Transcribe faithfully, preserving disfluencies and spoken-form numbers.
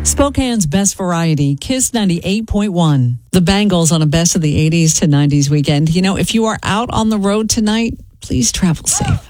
Spokane's best variety, Kiss ninety-eight point one. The Bangles on a best of the eighties to nineties weekend. You know, if you are out on the road tonight, please travel safe.